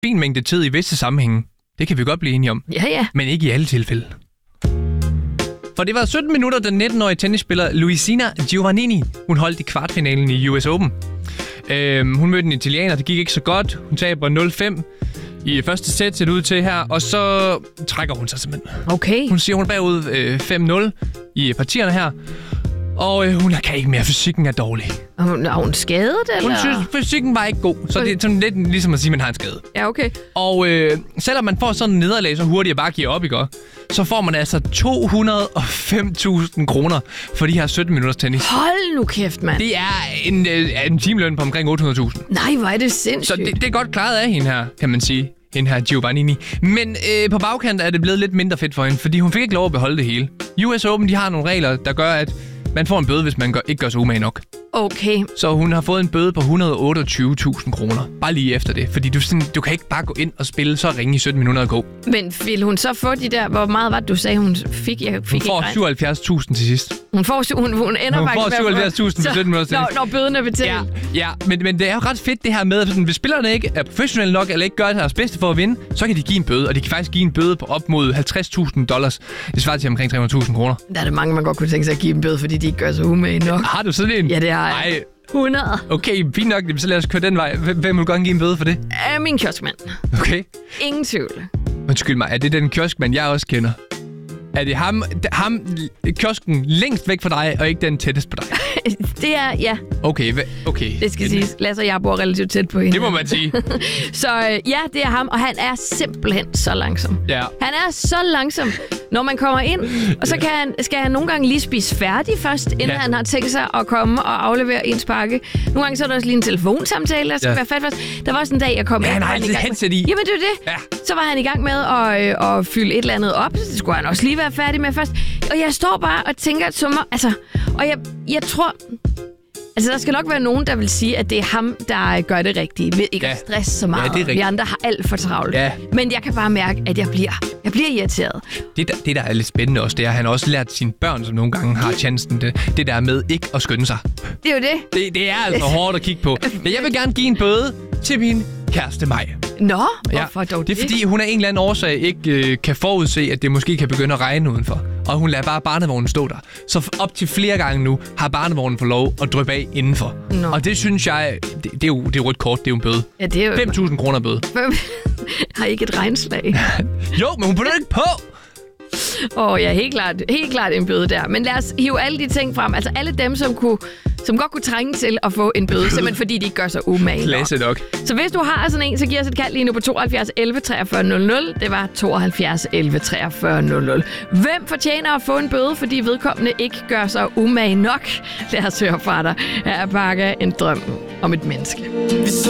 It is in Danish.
fin mængde tid i visse sammenhænge. Det kan vi godt blive enige om. Ja. Men ikke i alle tilfælde. For det var 17 minutter, den 19-årige tennisspiller Luisina Giovannini, hun holdt i kvartfinalen i US Open. Hun mødte en italiener, det gik ikke så godt. Hun taber 0-5 i første sæt, ser det ud til her, og så trækker hun sig simpelthen. Okay. Hun siger, hun er bagud 5-0 i partierne her, og hun kan ikke mere. Fysikken er dårlig. Er hun skadet, eller? Hun synes, fysikken var ikke god, så det er sådan lidt ligesom at sige, at man har en skade. Ja, okay. Og selvom man får sådan en nederlag så hurtigt, at bare giver op, ikke? Så får man altså 205.000 kroner for de her 17 minutters tennis. Hold nu kæft, mand. Det er en timeløn på omkring 800.000. Nej, hvor er det sindssygt. Så det er godt klaret af hende her, kan man sige. Hende her Giovannini. Men på bagkant er det blevet lidt mindre fedt for hende, fordi hun fik ikke lov at beholde det hele. US Open, de har nogle regler, der gør, at man får en bøde, hvis man ikke gør sig umage nok. Okay. Så hun har fået en bøde på 128.000 kroner. Bare lige efter det. Fordi du kan ikke bare gå ind og spille så ringe i 17 minutter og gå. Men vil hun så få de der... Hvor meget var det, du sagde, hun fik? Hun får 77.000 til sidst. Hun ender faktisk med 77.000 til 17 minutter. Når bøden er betalt. Ja, men det er jo ret fedt det her med, at hvis spillerne ikke er professionelle nok, eller ikke gør deres bedste for at vinde, så kan de give en bøde. Og de kan faktisk give en bøde på op mod $50.000. Det svarer til omkring 300.000 kroner. Der er det mange, man godt kunne tænke sig at give en bøde, fordi de ikke gør sig umage nok. Har du sådan en? Ja, det har jeg. Ej. 100. Okay, fint nok. Så lad os køre den vej. Hvem vil gerne give en bøde for det? Min kioskmand. Okay. Ingen tvivl. Undskyld mig, er det den kioskmand, jeg også kender? Er det ham kiosken længst væk fra dig, og ikke den tættest på dig? Det er, ja. Okay. Det skal siges. Lasse og jeg bor relativt tæt på hende. Det må man sige. Så ja, det er ham, og han er simpelthen så langsom. Ja. Han er så langsom, når man kommer ind, og så skal han nogle gange lige spise færdig først, inden han har tænkt sig at komme og aflevere ens pakke. Nogle gange så er der også lige en telefonsamtale, der skal være fat først. Der var også en dag, jeg kom ind. Han har altid headset i. Jamen, det er det. Ja. Så var han i gang med at fylde et eller andet op. Det skulle han også lige være færdig med først. Og jeg står bare og tænker til mig, og jeg tror... Altså, der skal nok være nogen, der vil sige, at det er ham, der gør det rigtige. Ved ikke at stresse så meget. Ja, vi andre har alt for travlt. Ja. Men jeg kan bare mærke, at jeg bliver irriteret. Det, der er lidt spændende også, det er, at han også lært sine børn, som nogle gange har chancen, det der med ikke at skynde sig. Det er jo det. Det er altså hårdt at kigge på. Men jeg vil gerne give en bøde til min kæreste Maj. Nå, hvorfor dog det? Det er fordi, hun af en eller anden årsag ikke kan forudse, at det måske kan begynde at regne udenfor. Og hun lader bare barnevognen stå der. Så op til flere gange nu har barnevognen fået lov at dryppe af indenfor. Nå. Og det synes jeg, det er jo et kort, det er jo en bøde. Ja, det er jo... 5.000 kroner bøde. Har ikke et regnslag? Jo, men hun putter det ikke på! Ja, helt klart en bøde der. Men lad os hive alle de ting frem. Altså alle dem, som godt kunne trænge til at få en bøde, simpelthen fordi de ikke gør sig umage. Klasse nok. Så hvis du har sådan en, så giv os et kald lige nu på 72 11 43 00. Det var 72 11 43 00. Hvem fortjener at få en bøde, fordi vedkommende ikke gør sig umage nok? Lad os høre fra dig. Her er Bakke, en drøm om et menneske.